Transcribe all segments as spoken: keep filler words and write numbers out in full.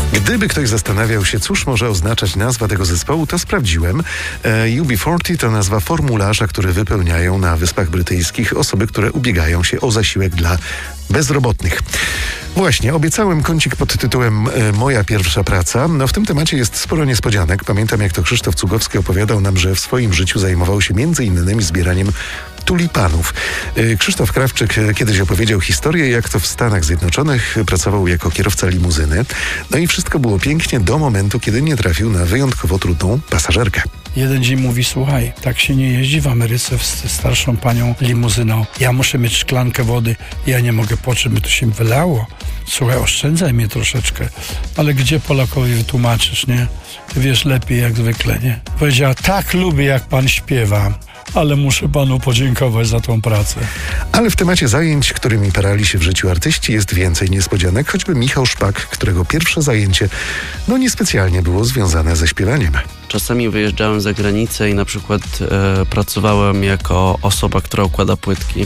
Gdyby ktoś zastanawiał się, cóż może oznaczać nazwa tego zespołu, to sprawdziłem. E, U B czterdzieści to nazwa formularza, który wypełniają na Wyspach Brytyjskich osoby, które ubiegają się o zasiłek dla bezrobotnych. Właśnie, obiecałem kącik pod tytułem e, Moja pierwsza praca. No w tym temacie jest sporo niespodzianek. Pamiętam, jak to Krzysztof Cugowski opowiadał nam, że w swoim życiu zajmował się między innymi zbieraniem tulipanów. E, Krzysztof Krawczyk kiedyś opowiedział historię, jak to w Stanach Zjednoczonych pracował jako kierowca limuzyny. No i wszystko było pięknie do momentu, kiedy nie trafił na wyjątkowo trudną pasażerkę. Jeden dzień mówi, słuchaj, tak się nie jeździ w Ameryce z starszą panią limuzyną. Ja muszę mieć szklankę wody, ja nie mogę poczuć, by to się wylało. Słuchaj, oszczędzaj mnie troszeczkę. Ale gdzie Polakowi wytłumaczysz, nie? Ty wiesz lepiej jak zwykle, nie? Powiedziała, tak lubię jak pan śpiewa, ale muszę panu podziękować za tą pracę. Ale w temacie zajęć, którymi parali się w życiu artyści, jest więcej niespodzianek, choćby Michał Szpak, którego pierwsze zajęcie no niespecjalnie było związane ze śpiewaniem. Czasami wyjeżdżałem za granicę i na przykład e, pracowałem jako osoba, która układa płytki.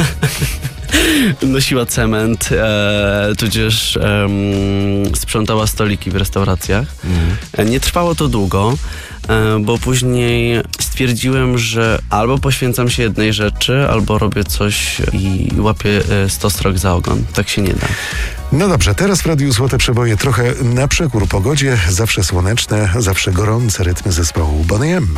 Nosiła cement, e, tudzież e, sprzątała stoliki w restauracjach. Mm. Nie trwało to długo, e, bo później stwierdziłem, że albo poświęcam się jednej rzeczy, albo robię coś i łapię e, sto srok za ogon. Tak się nie da. No dobrze, teraz w Radiu Złote Przeboje trochę na przekór pogodzie. Zawsze słoneczne, zawsze gorące rytmy zespołu Boney M.